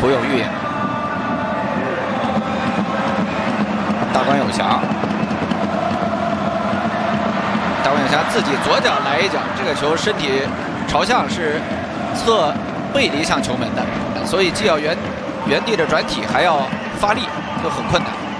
胡永玉，大关永祥，大关永祥自己左脚来一脚，这个球身体朝向是侧背离向球门的，所以既要原地的转体，还要发力，就很困难。